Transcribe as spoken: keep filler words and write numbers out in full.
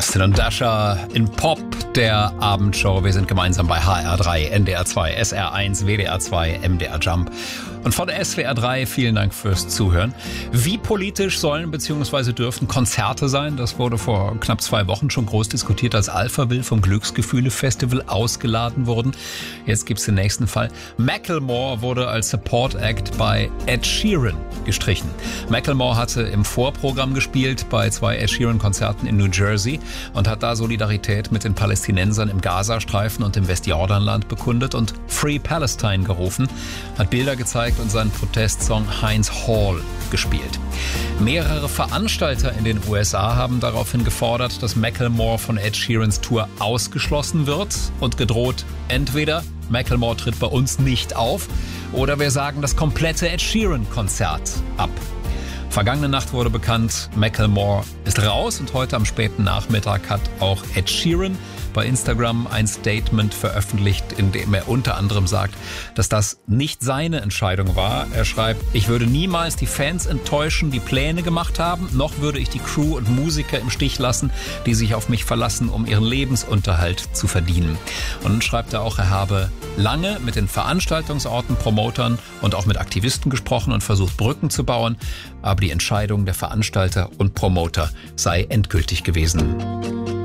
Austin und Dasher in Pop, der Abendshow. Wir sind gemeinsam bei H R drei, N D R zwei, S R eins, W D R zwei, M D R Jump. Und von der S W R drei vielen Dank fürs Zuhören. Wie politisch sollen bzw. dürfen Konzerte sein? Das wurde vor knapp zwei Wochen schon groß diskutiert, als Alphaville vom Glücksgefühle-Festival ausgeladen wurden. Jetzt gibt's den nächsten Fall. Macklemore wurde als Support Act bei Ed Sheeran gestrichen. Macklemore hatte im Vorprogramm gespielt bei zwei Ed Sheeran-Konzerten in New Jersey und hat da Solidarität mit den Palästinensern im Gazastreifen und im Westjordanland bekundet und Free Palestine gerufen, hat Bilder gezeigt und seinen Protestsong Heinz Hall gespielt. Mehrere Veranstalter in den U S A haben daraufhin gefordert, dass Macklemore von Ed Sheerans Tour ausgeschlossen wird und gedroht, entweder Macklemore tritt bei uns nicht auf oder wir sagen das komplette Ed Sheeran-Konzert ab. Vergangene Nacht wurde bekannt, Macklemore ist raus und heute am späten Nachmittag hat auch Ed Sheeran bei Instagram ein Statement veröffentlicht, in dem er unter anderem sagt, dass das nicht seine Entscheidung war. Er schreibt, ich würde niemals die Fans enttäuschen, die Pläne gemacht haben, noch würde ich die Crew und Musiker im Stich lassen, die sich auf mich verlassen, um ihren Lebensunterhalt zu verdienen. Und dann schreibt er auch, er habe lange mit den Veranstaltungsorten, Promotern und auch mit Aktivisten gesprochen und versucht, Brücken zu bauen, aber die Entscheidung der Veranstalter und Promoter sei endgültig gewesen.